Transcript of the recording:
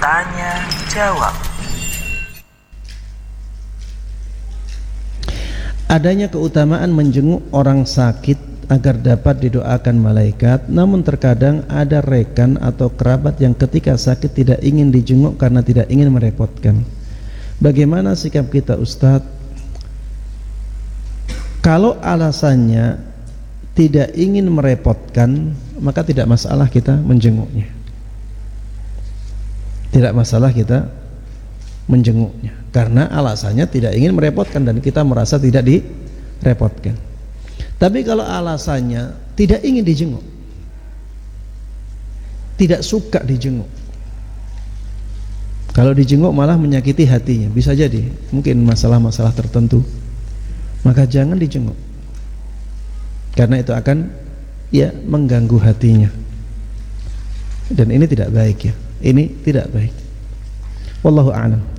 Tanya jawab. Adanya keutamaan menjenguk orang sakit agar dapat didoakan malaikat, namun terkadang ada rekan atau kerabat yang ketika sakit tidak ingin dijenguk karena tidak ingin merepotkan. Bagaimana sikap kita, Ustadz? Kalau alasannya tidak ingin merepotkan, maka tidak masalah kita menjenguknya. Tidak masalah kita menjenguknya, karena alasannya tidak ingin merepotkan dan kita merasa tidak direpotkan. Tapi kalau alasannya tidak ingin dijenguk, tidak suka dijenguk, kalau dijenguk malah menyakiti hatinya, bisa jadi mungkin masalah-masalah tertentu, maka jangan dijenguk, karena itu akan mengganggu hatinya, dan ini tidak baik ya. Ini tidak baik. Wallahu a'lam.